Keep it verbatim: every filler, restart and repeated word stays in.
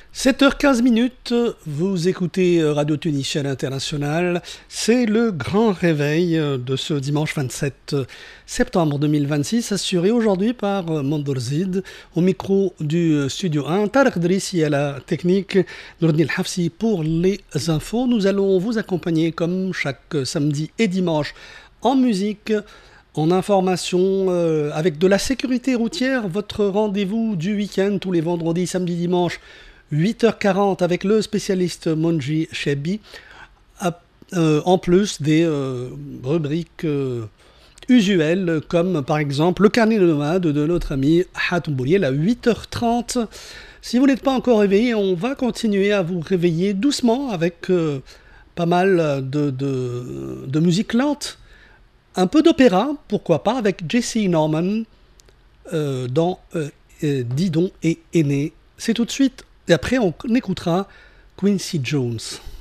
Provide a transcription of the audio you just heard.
sept heures quinze minutes, vous écoutez Radio Tunisienne Internationale. C'est le grand réveil de ce dimanche vingt-sept septembre deux mille vingt-six, assuré aujourd'hui par Mandorzid, au micro du studio un, Tarek Drissi à la technique, Nourdin El Hafsi pour les infos. Nous allons vous accompagner comme chaque samedi et dimanche en musique, en information, euh, avec de la sécurité routière, votre rendez-vous du week-end tous les vendredis, samedis, dimanches, huit heures quarante avec le spécialiste Monji Chebi, euh, en plus des euh, rubriques euh, usuelles comme par exemple le carnet de nomade de notre ami Hatem Bouriel à huit heures trente. Si vous n'êtes pas encore réveillé, on va continuer à vous réveiller doucement avec euh, pas mal de, de, de musique lente, un peu d'opéra, pourquoi pas, avec Jesse Norman euh, dans euh, euh, Didon et Aîné. C'est tout de suite. Et après, on écoutera Quincy Jones.